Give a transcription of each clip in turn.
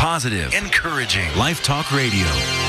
positive, encouraging. Life Talk Radio.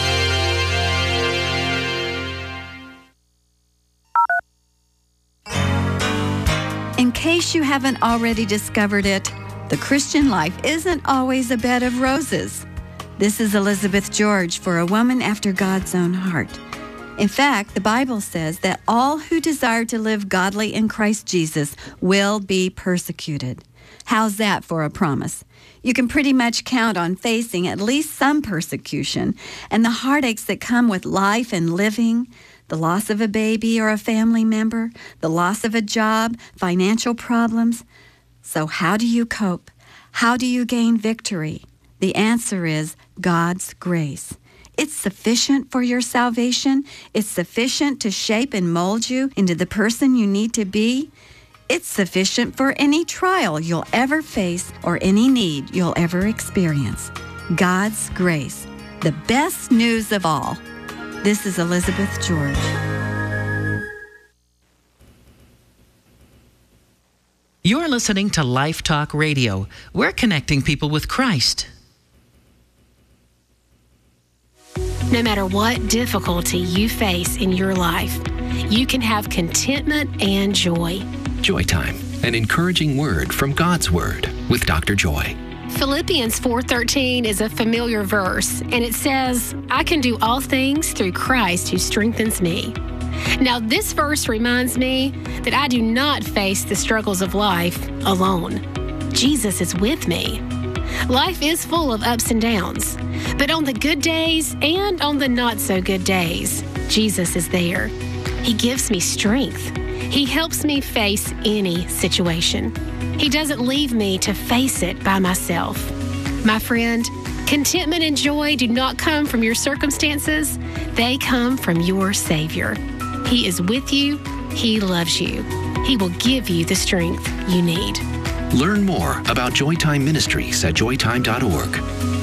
In case you haven't already discovered it, the Christian life isn't always a bed of roses. This is Elizabeth George for A Woman After God's Own Heart. In fact, the Bible says that all who desire to live godly in Christ Jesus will be persecuted. How's that for a promise? You can pretty much count on facing at least some persecution and the heartaches that come with life and living, the loss of a baby or a family member, the loss of a job, financial problems. So how do you cope? How do you gain victory? The answer is God's grace. It's sufficient for your salvation. It's sufficient to shape and mold you into the person you need to be. It's sufficient for any trial you'll ever face or any need you'll ever experience. God's grace, the best news of all. This is Elizabeth George. You're listening to Life Talk Radio. We're connecting people with Christ. No matter what difficulty you face in your life, you can have contentment and joy. Joy Time, an encouraging word from God's Word with Dr. Joy. Philippians 4:13 is a familiar verse, and it says, I can do all things through Christ who strengthens me. Now, this verse reminds me that I do not face the struggles of life alone. Jesus is with me. Life is full of ups and downs, but on the good days and on the not so good days, Jesus is there. He gives me strength. He helps me face any situation. He doesn't leave me to face it by myself. My friend, contentment and joy do not come from your circumstances. They come from your Savior. He is with you. He loves you. He will give you the strength you need. Learn more about Joytime Ministries at joytime.org.